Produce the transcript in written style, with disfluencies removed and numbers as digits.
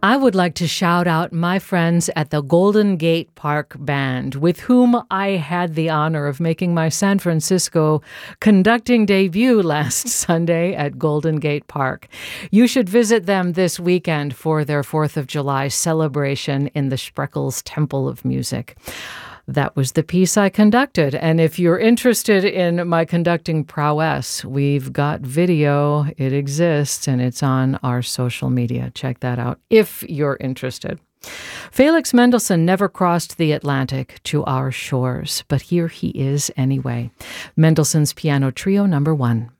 I would like to shout out my friends at the Golden Gate Park Band, with whom I had the honor of making my San Francisco conducting debut last Sunday at Golden Gate Park. You should visit them this weekend for their 4th of July celebration in the Spreckels Temple of Music. That was the piece I conducted. And if you're interested in my conducting prowess, we've got video. It exists, and it's on our social media. Check that out if you're interested. Felix Mendelssohn never crossed the Atlantic to our shores, but here he is anyway. Mendelssohn's Piano Trio No. 1.